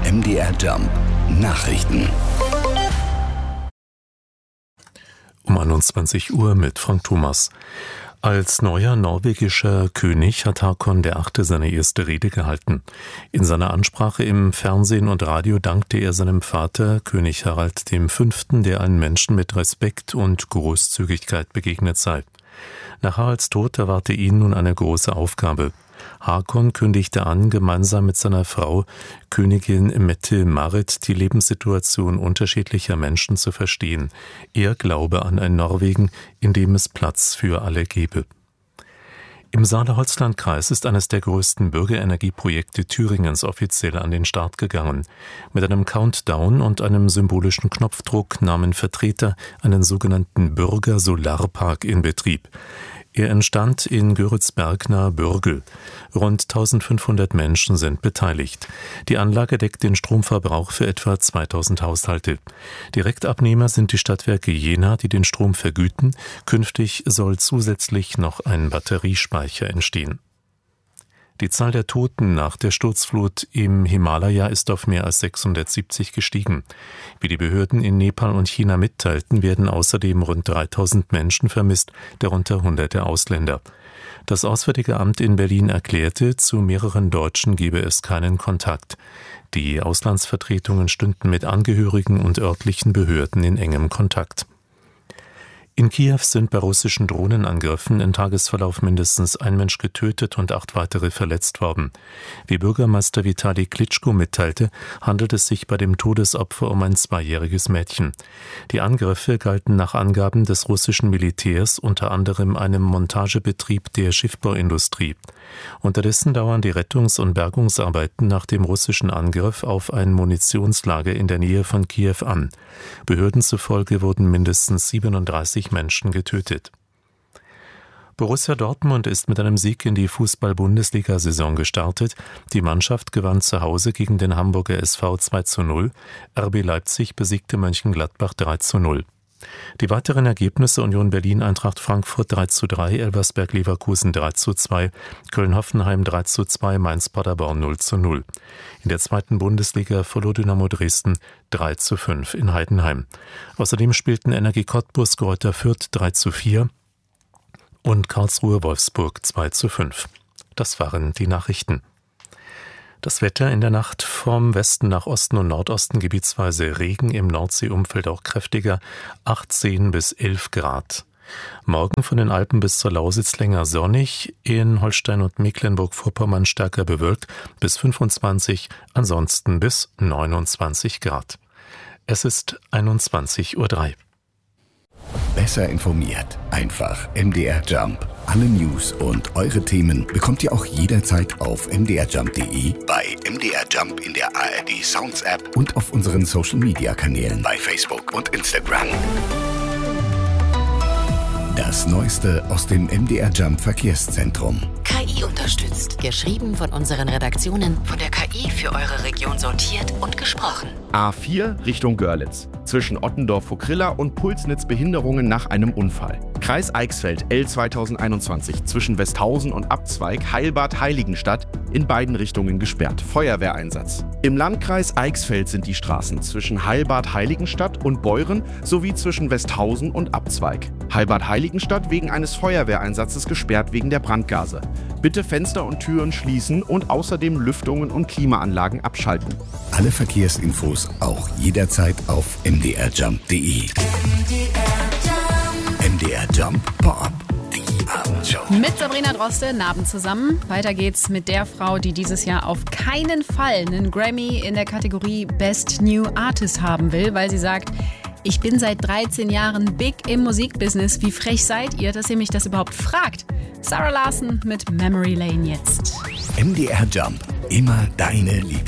MDR Jump Nachrichten. Um 21 Uhr mit Frank Thomas. Als neuer norwegischer König hat Håkon VIII. Seine erste Rede gehalten. In seiner Ansprache im Fernsehen und Radio dankte er seinem Vater, König Harald V., der allen Menschen mit Respekt und Großzügigkeit begegnet sei. Nach Haralds Tod erwarte ihn nun eine große Aufgabe. Håkon kündigte an, gemeinsam mit seiner Frau, Königin Mette-Marit, die Lebenssituation unterschiedlicher Menschen zu verstehen. Er glaube an ein Norwegen, in dem es Platz für alle gebe. Im Saale-Holzland-Kreis ist eines der größten Bürgerenergieprojekte Thüringens offiziell an den Start gegangen. Mit einem Countdown und einem symbolischen Knopfdruck nahmen Vertreter einen sogenannten Bürger-Solarpark in Betrieb. Er entstand in Göritzberg nahe Bürgel. Rund 1500 Menschen sind beteiligt. Die Anlage deckt den Stromverbrauch für etwa 2000 Haushalte. Direktabnehmer sind die Stadtwerke Jena, die den Strom vergüten. Künftig soll zusätzlich noch ein Batteriespeicher entstehen. Die Zahl der Toten nach der Sturzflut im Himalaya ist auf mehr als 670 gestiegen. Wie die Behörden in Nepal und China mitteilten, werden außerdem rund 3000 Menschen vermisst, darunter Hunderte Ausländer. Das Auswärtige Amt in Berlin erklärte, zu mehreren Deutschen gebe es keinen Kontakt. Die Auslandsvertretungen stünden mit Angehörigen und örtlichen Behörden in engem Kontakt. In Kiew sind bei russischen Drohnenangriffen im Tagesverlauf mindestens ein Mensch getötet und 8 weitere verletzt worden. Wie Bürgermeister Vitali Klitschko mitteilte, handelt es sich bei dem Todesopfer um ein 2-jähriges Mädchen. Die Angriffe galten nach Angaben des russischen Militärs unter anderem einem Montagebetrieb der Schiffbauindustrie. Unterdessen dauern die Rettungs- und Bergungsarbeiten nach dem russischen Angriff auf ein Munitionslager in der Nähe von Kiew an. Behörden zufolge wurden mindestens 37 Menschen getötet. Borussia Dortmund ist mit einem Sieg in die Fußball-Bundesliga-Saison gestartet. Die Mannschaft gewann zu Hause gegen den Hamburger SV 2:0. RB Leipzig besiegte Mönchengladbach 3:0. Die weiteren Ergebnisse: Union Berlin Eintracht Frankfurt 3:3, Elversberg Leverkusen 3:2, Köln-Hoffenheim 3:2, Mainz Paderborn 0:0. In der zweiten Bundesliga verlor Dynamo Dresden 3:5 in Heidenheim. Außerdem spielten Energie Cottbus Greuther Fürth 3:4 und Karlsruhe Wolfsburg 2:5. Das waren die Nachrichten. Das Wetter: in der Nacht vom Westen nach Osten und Nordosten gebietsweise Regen, im Nordseeumfeld auch kräftiger, 18 bis 11 Grad. Morgen von den Alpen bis zur Lausitz länger sonnig, in Holstein und Mecklenburg-Vorpommern stärker bewölkt bis 25, ansonsten bis 29 Grad. Es ist 21:03 Uhr. Besser informiert. Einfach MDR Jump. Alle News und eure Themen bekommt ihr auch jederzeit auf mdrjump.de, bei MDR Jump in der ARD Sounds App und auf unseren Social Media Kanälen bei Facebook und Instagram. Das Neueste aus dem MDR Jump Verkehrszentrum. KI unterstützt. Geschrieben von unseren Redaktionen, von der KI für eure Region sortiert und gesprochen. A4 Richtung Görlitz. Zwischen Ottendorf-Vogrilla und Pulsnitz Behinderungen nach einem Unfall. Kreis Eichsfeld L 2021 zwischen Westhausen und Abzweig Heilbad-Heiligenstadt in beiden Richtungen gesperrt. Feuerwehreinsatz. Im Landkreis Eichsfeld sind die Straßen zwischen Heilbad-Heiligenstadt und Beuren sowie zwischen Westhausen und Abzweig. Heilbad-Heiligenstadt wegen eines Feuerwehreinsatzes gesperrt wegen der Brandgase. Bitte Fenster und Türen schließen und außerdem Lüftungen und Klimaanlagen abschalten. Alle Verkehrsinfos auch jederzeit auf mdrjump.de. MDR Jump Pop. Die Abendshow. Mit Sabrina Droste, guten Abend zusammen. Weiter geht's mit der Frau, die dieses Jahr auf keinen Fall einen Grammy in der Kategorie Best New Artist haben will, weil sie sagt: Ich bin seit 13 Jahren big im Musikbusiness. Wie frech seid ihr, dass ihr mich das überhaupt fragt? Sarah Larson mit Memory Lane jetzt. MDR Jump. Immer deine Lieblings.